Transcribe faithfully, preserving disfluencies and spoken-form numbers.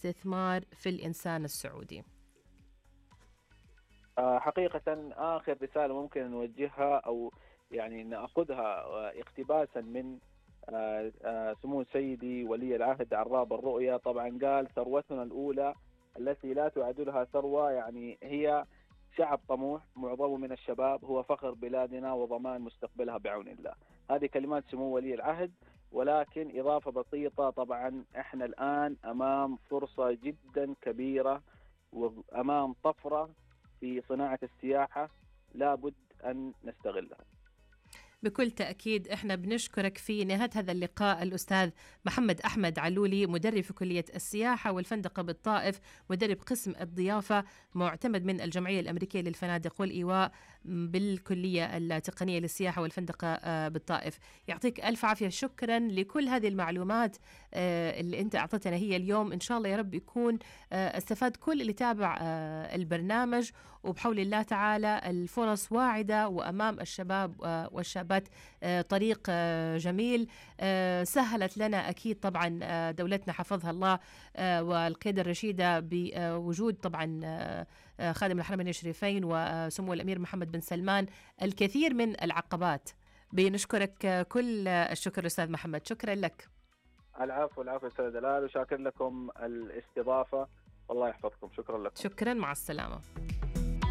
الاستثمار في الإنسان السعودي؟ حقيقة آخر رسالة ممكن نوجهها أو يعني نأخذها اقتباسا من سمو سيدي ولي العهد عراب الرؤيا، طبعا قال: ثروتنا الأولى التي لا تعادلها ثروة، يعني هي شعب طموح معظمه من الشباب، هو فخر بلادنا وضمان مستقبلها بعون الله. هذه كلمات سمو ولي العهد. ولكن إضافة بسيطة، طبعا احنا الآن أمام فرصة جدا كبيرة وأمام طفرة في صناعة السياحة، لابد أن نستغلها. بكل تأكيد. إحنا بنشكرك في نهاية هذا اللقاء الأستاذ محمد أحمد علولي، مدرب في كلية السياحة والفندقة بالطائف، مدرب قسم الضيافة، معتمد من الجمعية الأمريكية للفنادق والإيواء بالكلية التقنية للسياحة والفندقة بالطائف. يعطيك ألف عافية. شكرا لكل هذه المعلومات اللي أنت أعطتنا هي اليوم. إن شاء الله يا رب يكون استفاد كل اللي تابع البرنامج، وبحول الله تعالى الفرص واعدة وأمام الشباب والشابات طريق جميل. سهلت لنا أكيد طبعا دولتنا حفظها الله والقيادة الرشيدة بوجود طبعا خادم الحرمين الشريفين وسمو الأمير محمد بن سلمان الكثير من العقبات. بنشكرك كل الشكر أستاذ محمد. شكرا لك. العفو العفو أستاذ دلال، وشاكر لكم الاستضافة، والله يحفظكم. شكرا لكم. شكرا، مع السلامة.